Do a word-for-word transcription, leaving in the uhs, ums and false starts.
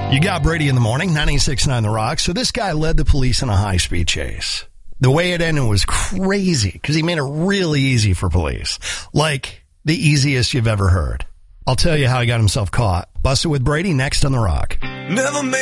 You got Brady in the morning, ninety-six point nine The Rock. So this guy led the police in a high-speed chase. The way it ended was crazy because he made it really easy for police. Like the easiest you've ever heard. I'll tell you how he got himself caught. Busted with Brady next on The Rock. Never made